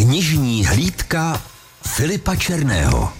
Knižní hlídka Filipa Černého.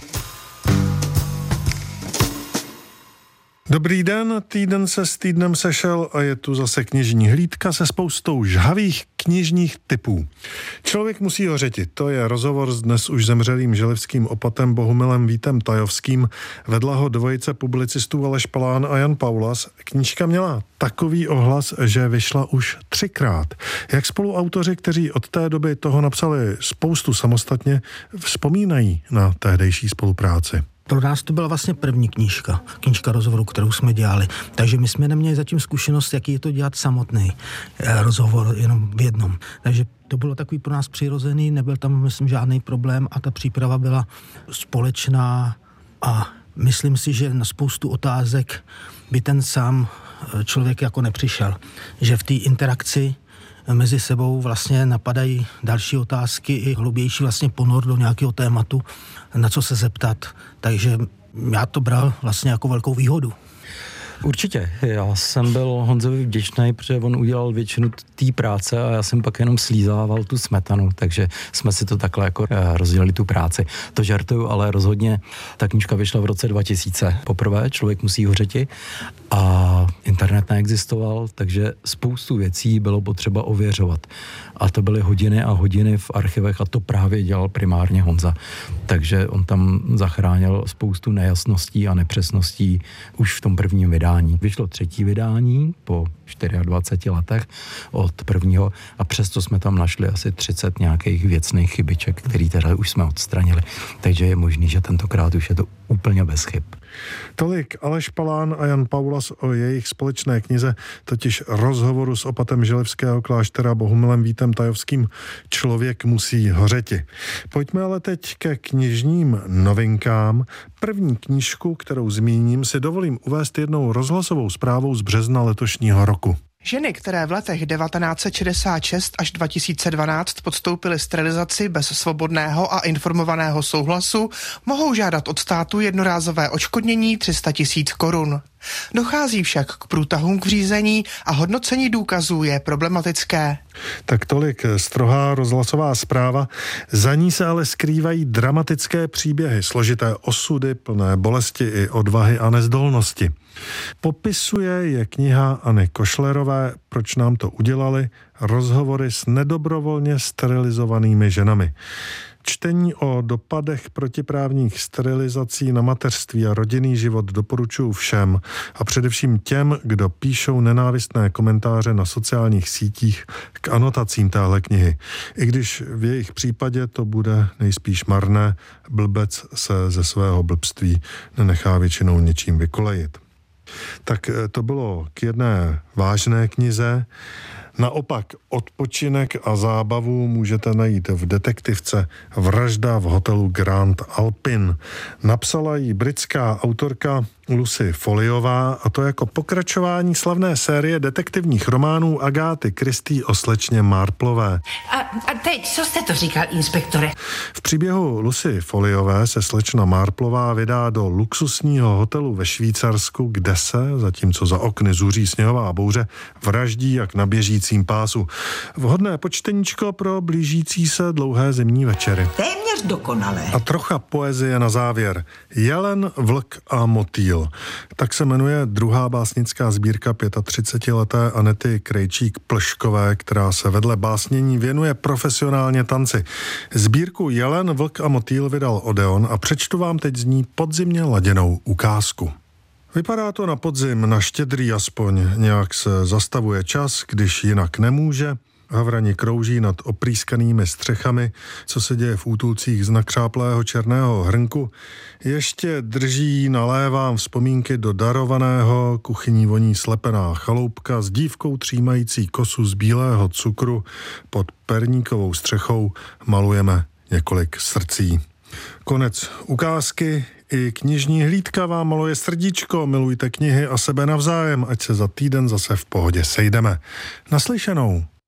Dobrý den, týden se s týdnem sešel a je tu zase knižní hlídka se spoustou žhavých knižních tipů. Člověk musí hořeti, to je rozhovor s dnes už zemřelým želivským opatem Bohumilem Vítem Tajovským. Vedla ho dvojice publicistů Aleš Palán a Jan Paulas. Knížka měla takový ohlas, že vyšla už 3krát. Jak spoluautoři, kteří od té doby toho napsali spoustu samostatně, vzpomínají na tehdejší spolupráci? Pro nás to byla vlastně první knížka rozhovoru, kterou jsme dělali. Takže my jsme neměli zatím zkušenost, jaký je to dělat samotný rozhovor jenom v jednom. Takže to bylo takový pro nás přirozený, nebyl tam, myslím, žádný problém a ta příprava byla společná a myslím si, že na spoustu otázek by ten sám člověk jako nepřišel. Že v té interakci mezi sebou vlastně napadají další otázky i hloubější vlastně ponor do nějakého tématu, na co se zeptat. Takže já to bral vlastně jako velkou výhodu. Určitě. Já jsem byl Honzovi vděčný, protože on udělal většinu té práce a já jsem pak jenom slízával tu smetanu, takže jsme si to takhle jako rozdělili tu práci. To žartuju, ale rozhodně ta knížka vyšla v roce 2000. Poprvé Člověk musí hořeti a internet neexistoval, takže spoustu věcí bylo potřeba ověřovat. A to byly hodiny a hodiny v archivech a to právě dělal primárně Honza. Takže on tam zachránil spoustu nejasností a nepřesností už v tom prvním vydání. Vyšlo 3. vydání po 24 letech od prvního a přesto jsme tam našli asi 30 nějakých věcných chybiček, který teda už jsme odstranili. Takže je možný, že tentokrát už je to úplně bez chyb. Tolik Aleš Palán a Jan Paulas o jejich společné knize, totiž rozhovoru s opatem želivského kláštera Bohumilem Vítem Tajovským Člověk musí hořeti. Pojďme ale teď ke knižním novinkám. První knížku, kterou zmíním, si dovolím uvést jednou rozhlasovou zprávou z března letošního roku. Ženy, které v letech 1966 až 2012 podstoupily sterilizaci bez svobodného a informovaného souhlasu, mohou žádat od státu jednorázové odškodnění 300 000 korun. Dochází však k průtahům k řízení a hodnocení důkazů je problematické. Tak tolik strohá rozhlasová zpráva. Za ní se ale skrývají dramatické příběhy, složité osudy, plné bolesti i odvahy a nezdolnosti. Popisuje je kniha Anny Košlerové Proč nám to udělali? Rozhovory s nedobrovolně sterilizovanými ženami. Čtení o dopadech protiprávních sterilizací na mateřství a rodinný život doporučuji všem a především těm, kdo píšou nenávistné komentáře na sociálních sítích k anotacím téhle knihy. I když v jejich případě to bude nejspíš marné, blbec se ze svého blbství nenechá většinou něčím vykolejit. Tak to bylo k jedné vážné knize. Naopak odpočinek a zábavu můžete najít v detektivce Vražda v hotelu Grand Alpine. Napsala ji britská autorka Lucy Foleyová a to jako pokračování slavné série detektivních románů Agáty Christie o slečně Marplové. A teď, co jste to říkal, inspektore? V příběhu Lucy Foleyové se slečna Marplová vydá do luxusního hotelu ve Švýcarsku, kde se, zatímco za okny zuří sněhová bouře, vraždí jak na běžícím pásu. Vhodné počteníčko pro blížící se dlouhé zimní večery. Téměř dokonalé. A trocha poezie na závěr. Jelen, vlk a motýl. Tak se jmenuje druhá básnická sbírka 35leté Anety Krejčík-Plškové, která se vedle básnění věnuje profesionálně tanci. Sbírku Jelen, vlk a motýl vydal Odeon a přečtu vám teď z ní podzimně laděnou ukázku. Vypadá to na podzim, na Štědrý aspoň. Nějak se zastavuje čas, když jinak nemůže. Havrani krouží nad oprýskanými střechami, co se děje v útulcích z nakřáplého černého hrnku. Ještě drží nalévám vzpomínky do darovaného, kuchyní voní slepená chaloupka s dívkou třímající kosu z bílého cukru. Pod perníkovou střechou malujeme několik srdcí. Konec ukázky. I knižní hlídka vám maluje srdíčko. Milujte knihy a sebe navzájem, ať se za týden zase v pohodě sejdeme. Naslyšenou.